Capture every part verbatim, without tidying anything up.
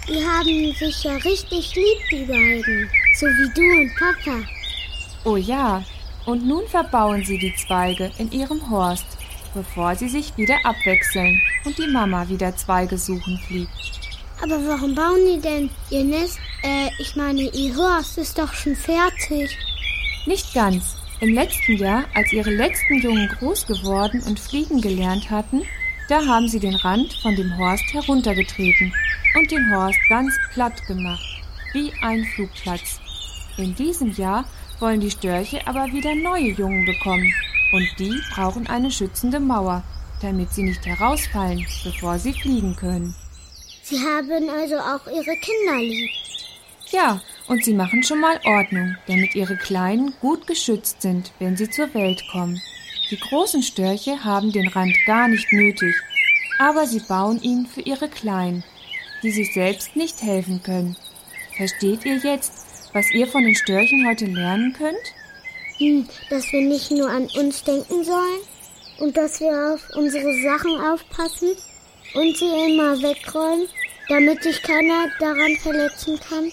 Die haben sich ja richtig lieb, die beiden. So wie du und Papa. Oh ja, und nun verbauen sie die Zweige in ihrem Horst, bevor sie sich wieder abwechseln und die Mama wieder Zweige suchen fliegt. Aber warum bauen die denn ihr Nest? Äh, ich meine, ihr Horst ist doch schon fertig. Nicht ganz. Im letzten Jahr, als ihre letzten Jungen groß geworden und fliegen gelernt hatten, da haben sie den Rand von dem Horst heruntergetreten und den Horst ganz platt gemacht, wie ein Flugplatz. In diesem Jahr wollen die Störche aber wieder neue Jungen bekommen und die brauchen eine schützende Mauer, damit sie nicht herausfallen, bevor sie fliegen können. Sie haben also auch ihre Kinder lieb. Ja, und sie machen schon mal Ordnung, damit ihre Kleinen gut geschützt sind, wenn sie zur Welt kommen. Die großen Störche haben den Rand gar nicht nötig, aber sie bauen ihn für ihre Kleinen, die sich selbst nicht helfen können. Versteht ihr jetzt, was ihr von den Störchen heute lernen könnt? Hm, dass wir nicht nur an uns denken sollen und dass wir auf unsere Sachen aufpassen und sie immer wegräumen, damit sich keiner daran verletzen kann.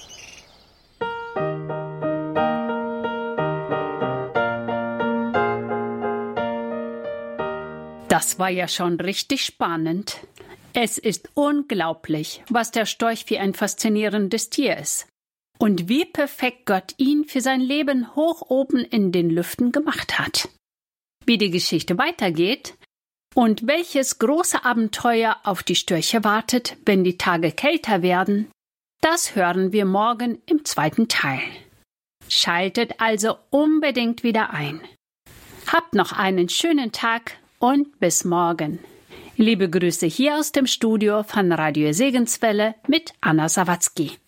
Das war ja schon richtig spannend. Es ist unglaublich, was der Storch für ein faszinierendes Tier ist. Und wie perfekt Gott ihn für sein Leben hoch oben in den Lüften gemacht hat. Wie die Geschichte weitergeht und welches große Abenteuer auf die Störche wartet, wenn die Tage kälter werden, das hören wir morgen im zweiten Teil. Schaltet also unbedingt wieder ein. Habt noch einen schönen Tag und bis morgen. Liebe Grüße hier aus dem Studio von Radio Segenswelle mit Anna Sawatzki.